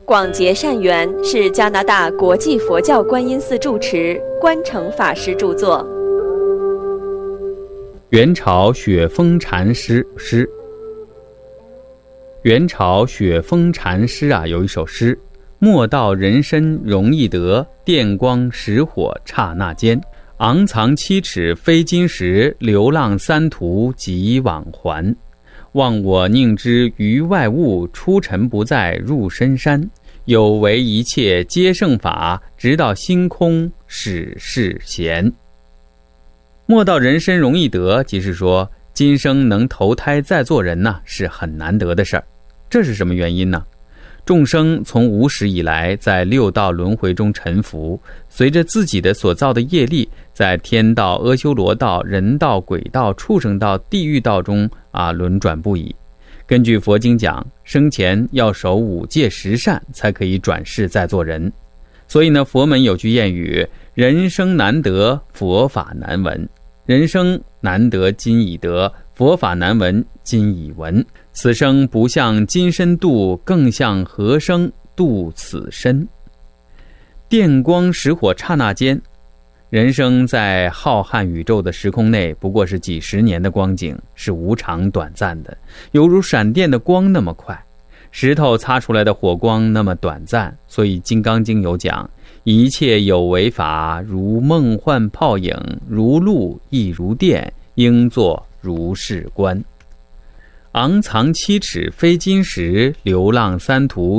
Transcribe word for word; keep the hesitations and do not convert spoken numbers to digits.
广结善缘是加拿大国际佛教观音寺住持关诚法师著作。 元朝雪峰禅师诗。元朝雪峰禅师啊有一首诗：莫道人身容易得，电光石火刹那间。昂藏七尺非金石，流浪三途即往还。望我宁知于外物，出尘不再入深山。有为一切皆圣法，直到星空始是闲。莫道人身容易得，即是说今生能投胎再做人呢，是很难得的事儿。这是什么原因呢？众生从无始以来在六道轮回中沉浮，随着自己的所造的业力，在天道、阿修罗道、人道、鬼道、畜生道、地狱道中啊轮转不已。根据佛经讲，生前要守五戒十善，才可以转世再做人。所以呢，佛门有句谚语：人生难得，佛法难闻。人生难得今已得，佛法难闻今已闻。此生不向今生度，更向何生度此身。电光石火刹那间，人生在浩瀚宇宙的时空内不过是几十年的光景，是无常短暂的，犹如闪电的光那么快，石头擦出来的火光那么短暂。所以《金刚经》有讲：一切有为法，如梦幻泡影，如露亦如电，应作如是观。昂藏七尺非金石，流浪三途